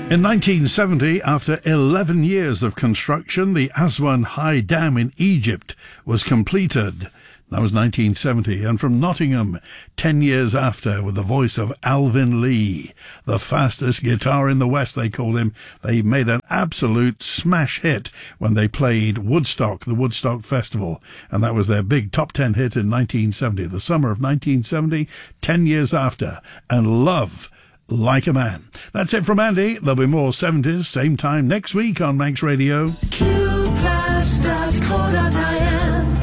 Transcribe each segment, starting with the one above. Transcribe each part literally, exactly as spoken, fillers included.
In nineteen seventy, after eleven years of construction, the Aswan High Dam in Egypt was completed. That was nineteen seventy. And from Nottingham, ten years after, with the voice of Alvin Lee, the fastest guitar in the West, they called him, they made an absolute smash hit when they played Woodstock, the Woodstock Festival. And that was their big top ten hit in nineteen seventy. The summer of nineteen seventy, ten years after. And Love Like a Man. That's it from Andy. There'll be more seventies, same time next week on Manx Radio. q plus dot co dot i n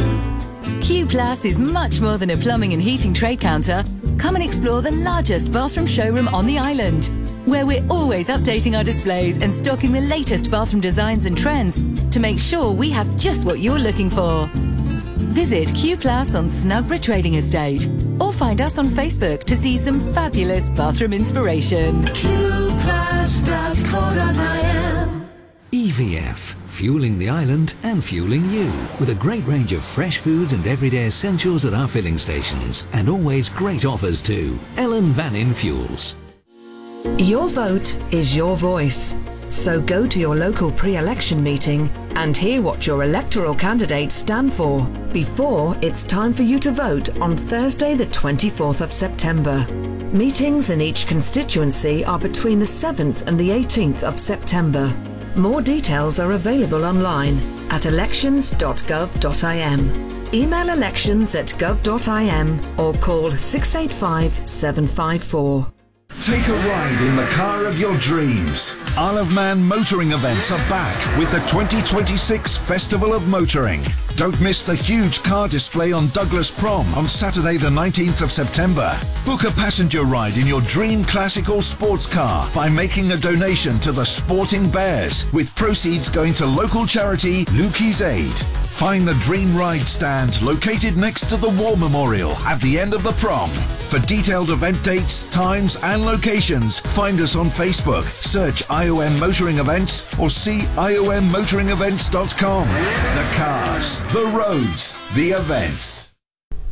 Q Plus is much more than a plumbing and heating trade counter. Come and explore the largest bathroom showroom on the island, where we're always updating our displays and stocking the latest bathroom designs and trends to make sure we have just what you're looking for. Visit Q Plus on Snugborough Trading Estate or find us on Facebook to see some fabulous bathroom inspiration. q plus dot co dot i n E V F, fueling the island and fueling you. With a great range of fresh foods and everyday essentials at our filling stations. And always great offers too. Ellen Vannin Fuels. Your vote is your voice. So go to your local pre-election meeting and hear what your electoral candidates stand for before it's time for you to vote on Thursday the twenty-fourth of September. Meetings in each constituency are between the seventh and the eighteenth of September. More details are available online at elections dot gov dot i m. Email elections at gov dot i m or call six eight five seven five four. Take a ride in the car of your dreams. Isle of Man motoring events are back with the twenty twenty-six Festival of Motoring. Don't miss the huge car display on Douglas Prom on Saturday the nineteenth of September. Book a passenger ride in your dream classical sports car by making a donation to the Sporting Bears, with proceeds going to local charity Lukey's Aid. Find the Dream Ride stand located next to the War Memorial at the end of the prom. For detailed event dates, times and locations, find us on Facebook, search I O M Motoring Events or see I O M motoring events dot com. The cars, the roads, the events.